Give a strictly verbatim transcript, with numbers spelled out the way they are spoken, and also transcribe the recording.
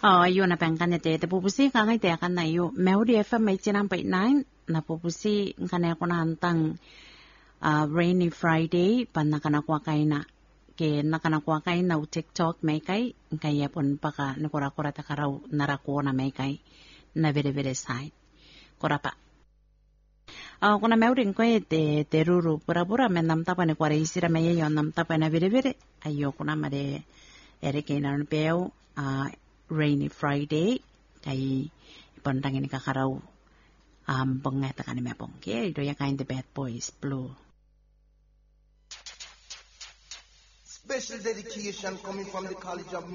Oh, ayun na pang kanya te. Pupusi ka ngay te akan na iyo. Meudi F M may sinang point nine. Na pupusi kanya ko na hantang uh, rainy Friday. Pan nakanakuha kay na. Kaya nakanakuha kay na TikTok may kay. Kaya pun paka nakura-kura takaraw narako na may kay. Na vere-vere side. Kura pa. Uh, kuna meurin ko e te, te ruru pura-pura me nam tapa ne kuare isira me yon nam tapa na vere-vere. Ayo kuna mare ere kay na peo. Uh, rainy Friday kay ipantangin ni kakaraw um bangeta kan me pong ke do ya kind the bad boys blue. Special dedication coming from the College of